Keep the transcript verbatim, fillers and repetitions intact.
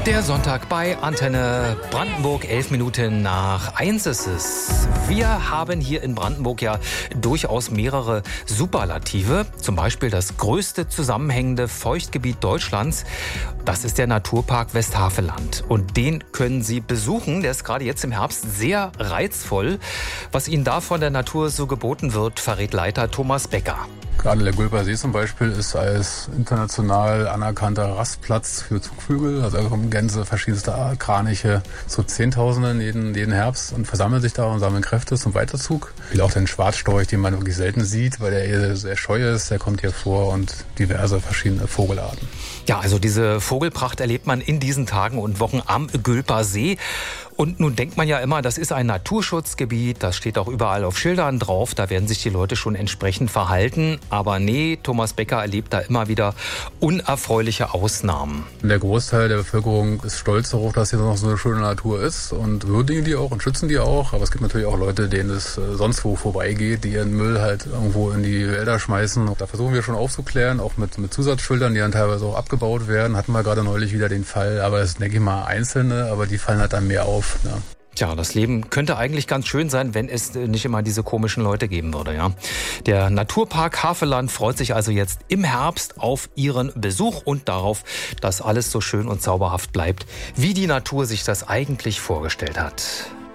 Der Sonntag bei Antenne Brandenburg, elf Minuten nach eins ist es. Wir haben hier in Brandenburg ja durchaus mehrere Superlative. Zum Beispiel das größte zusammenhängende Feuchtgebiet Deutschlands. Das ist der Naturpark Westhaveland. Und den können Sie besuchen. Der ist gerade jetzt im Herbst sehr reizvoll. Was Ihnen da von der Natur so geboten wird, verrät Leiter Thomas Becker. Gerade der Gülper See zum Beispiel ist als international anerkannter Rastplatz für Zugvögel. Also da kommen Gänse verschiedenster Art, Kraniche, so Zehntausenden jeden, jeden Herbst und versammeln sich da und sammeln Kräfte zum Weiterzug. Wie auch den Schwarzstorch, den man wirklich selten sieht, weil der eher sehr scheu ist. Der kommt hier vor und diverse verschiedene Vogelarten. Ja, also diese Vogelpracht erlebt man in diesen Tagen und Wochen am Gülper See. Und nun denkt man ja immer, das ist ein Naturschutzgebiet, das steht auch überall auf Schildern drauf, da werden sich die Leute schon entsprechend verhalten. Aber nee, Thomas Becker erlebt da immer wieder unerfreuliche Ausnahmen. Der Großteil der Bevölkerung ist stolz darauf, dass hier noch so eine schöne Natur ist und würdigen die auch und schützen die auch. Aber es gibt natürlich auch Leute, denen es sonst wo vorbeigeht, die ihren Müll halt irgendwo in die Wälder schmeißen. Da versuchen wir schon aufzuklären, auch mit, mit Zusatzschildern, die dann teilweise auch abgebaut werden. Hatten wir gerade neulich wieder den Fall, aber es sind, denke ich mal, Einzelne, aber die fallen halt dann mehr auf. Ja. Tja, das Leben könnte eigentlich ganz schön sein, wenn es nicht immer diese komischen Leute geben würde, ja. Der Naturpark Haveland freut sich also jetzt im Herbst auf Ihren Besuch und darauf, dass alles so schön und zauberhaft bleibt, wie die Natur sich das eigentlich vorgestellt hat.